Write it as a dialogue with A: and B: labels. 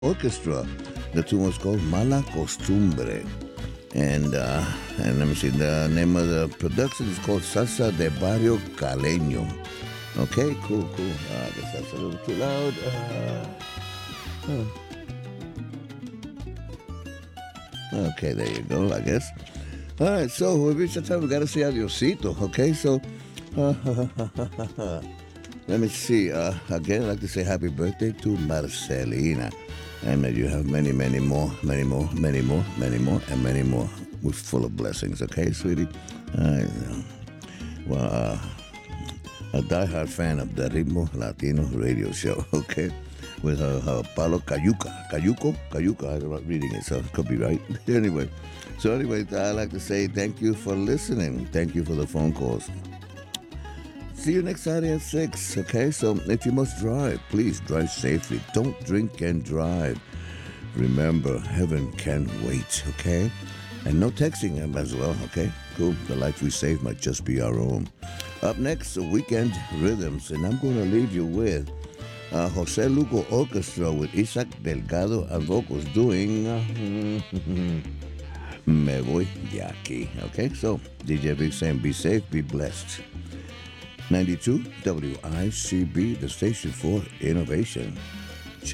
A: Orchestra. The tune was called Mala Costumbre. And let me see, the name of the production is called Salsa de Barrio Caleño. Okay, cool, cool. I guess that's a little too loud. Okay, there you go, I guess. All right, so we reached the time we got to say adiosito, okay? So, let me see. Again, I'd like to say happy birthday to Marcelina. And may you have many, many more, many more, many more, many more, and many more with full of blessings, okay, sweetie? Uh, well, a diehard fan of the Ritmo Latino radio show, okay? With her Palo Cayuco, I'm not reading it, so it could be right. Anyway, I'd like to say thank you for listening. Thank you for the phone calls. See you next Saturday at 6, okay? So if you must drive, please drive safely. Don't drink and drive. Remember, heaven can wait, okay? And no texting as well, okay? Cool. The life we save might just be our own. Up next, the Weekend Rhythms, and I'm going to leave you with Jose Lugo Orchestra with Isaac Delgado and vocals doing Me Voy de Aquí, okay? So, DJ Big saying be safe, be blessed. 92 WICB, the station for innovation.